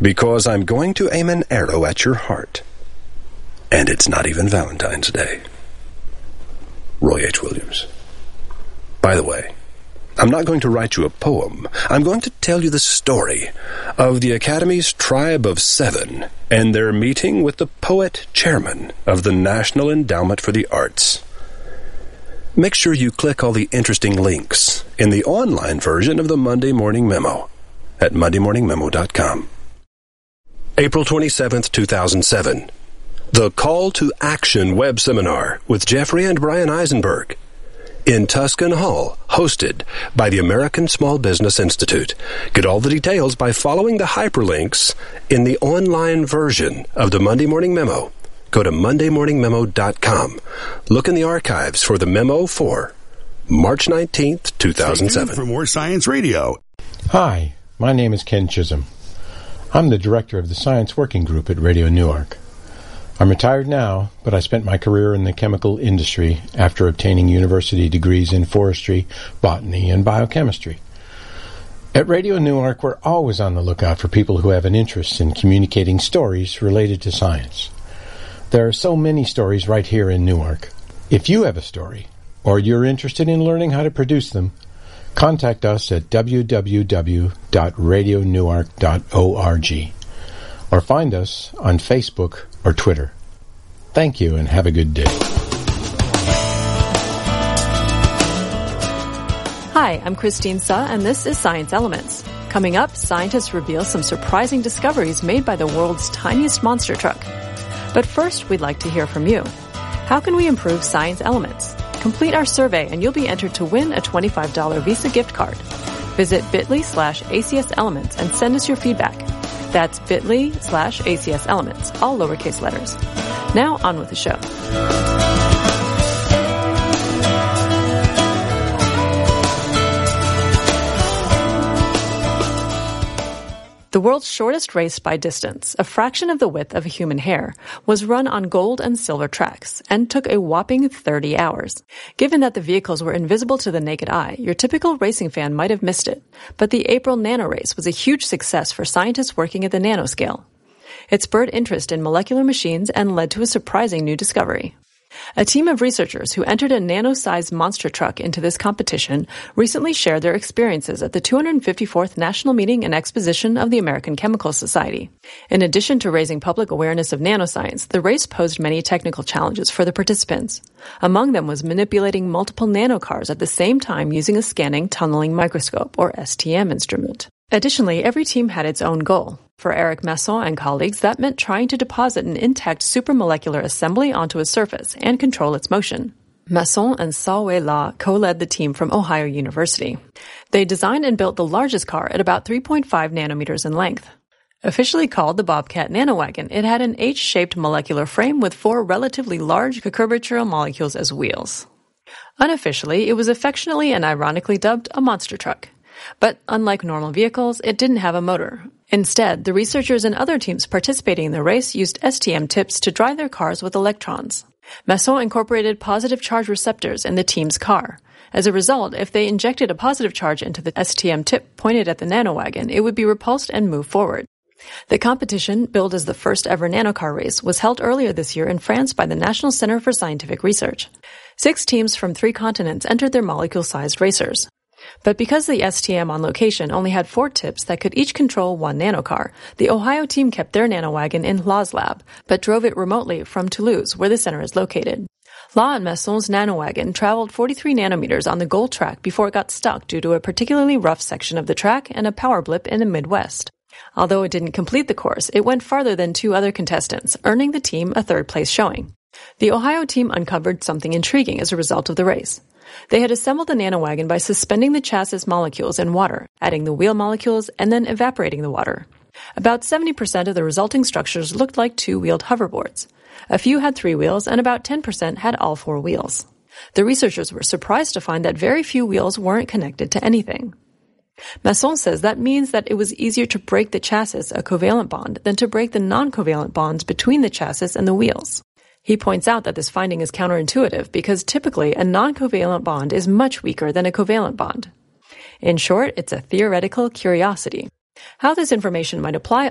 Because I'm going to aim an arrow at your heart. And it's not even Valentine's Day. Roy H. Williams. By the way, I'm not going to write you a poem. I'm going to tell you the story of the Academy's Tribe of Seven and their meeting with the poet chairman of the National Endowment for the Arts. Make sure you click all the interesting links in the online version of the Monday Morning Memo at mondaymorningmemo.com. April 27th, 2007. The Call to Action web seminar with Jeffrey and Brian Eisenberg in Tuscan Hall, hosted by the American Small Business Institute. Get all the details by following the hyperlinks in the online version of the Monday Morning Memo. Go to mondaymorningmemo.com. Look in the archives for the memo for March 19th, 2007. Stay tuned for more Science Radio. Hi, my name is Ken Chisholm. I'm the director of the Science Working Group at Radio Newark. I'm retired now, but I spent my career in the chemical industry after obtaining university degrees in forestry, botany, and biochemistry. At Radio Newark, we're always on the lookout for people who have an interest in communicating stories related to science. There are so many stories right here in Newark. If you have a story, or you're interested in learning how to produce them, contact us at www.radionewark.org or find us on Facebook or Twitter. Thank you and have a good day. Hi, I'm Christine Suh, and this is Science Elements. Coming up, scientists reveal some surprising discoveries made by the world's tiniest monster truck. But first, we'd like to hear from you. How can we improve Science Elements? Complete our survey and you'll be entered to win a $25 Visa gift card. Visit bit.ly/ACS Elements and send us your feedback. That's bit.ly/ACS Elements, all lowercase letters. Now, on with the show. The world's shortest race by distance, a fraction of the width of a human hair, was run on gold and silver tracks and took a whopping 30 hours. Given that the vehicles were invisible to the naked eye, your typical racing fan might have missed it. But the April Nano Race was a huge success for scientists working at the nanoscale. It spurred interest in molecular machines and led to a surprising new discovery. A team of researchers who entered a nano-sized monster truck into this competition recently shared their experiences at the 254th National Meeting and Exposition of the American Chemical Society. In addition to raising public awareness of nanoscience, the race posed many technical challenges for the participants. Among them was manipulating multiple nanocars at the same time using a scanning tunneling microscope, or STM instrument. Additionally, every team had its own goal. For Eric Masson and colleagues, that meant trying to deposit an intact supramolecular assembly onto a surface and control its motion. Masson and Sao-Wei La co-led the team from Ohio University. They designed and built the largest car at about 3.5 nanometers in length. Officially called the Bobcat Nanowagon, it had an H-shaped molecular frame with 4 relatively large curvature molecules as wheels. Unofficially, it was affectionately and ironically dubbed a monster truck. But unlike normal vehicles, it didn't have a motor. Instead, the researchers and other teams participating in the race used STM tips to drive their cars with electrons. Masson incorporated positive charge receptors in the team's car. As a result, if they injected a positive charge into the STM tip pointed at the nanowagon, it would be repulsed and move forward. The competition, billed as the first ever nanocar race, was held earlier this year in France by the National Center for Scientific Research. 6 teams from 3 continents entered their molecule-sized racers. But because the STM on location only had 4 tips that could each control 1 nanocar, the Ohio team kept their nanowagon in Law's lab, but drove it remotely from Toulouse, where the center is located. Law and Masson's nanowagon traveled 43 nanometers on the gold track before it got stuck due to a particularly rough section of the track and a power blip in the Midwest. Although it didn't complete the course, it went farther than 2 other contestants, earning the team a 3rd-place showing. The Ohio team uncovered something intriguing as a result of the race. They had assembled the nanowagon by suspending the chassis molecules in water, adding the wheel molecules, and then evaporating the water. About 70% of the resulting structures looked like 2-wheeled hoverboards. A few had 3 wheels, and about 10% had all 4 wheels. The researchers were surprised to find that very few wheels weren't connected to anything. Masson says that means that it was easier to break the chassis, a covalent bond, than to break the non-covalent bonds between the chassis and the wheels. He points out that this finding is counterintuitive because typically a non-covalent bond is much weaker than a covalent bond. In short, it's a theoretical curiosity. How this information might apply